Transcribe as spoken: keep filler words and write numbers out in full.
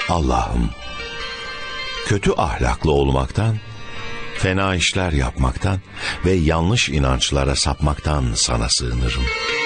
Allah'ım, kötü ahlaklı olmaktan, fena işler yapmaktan ve yanlış inançlara sapmaktan sana sığınırım.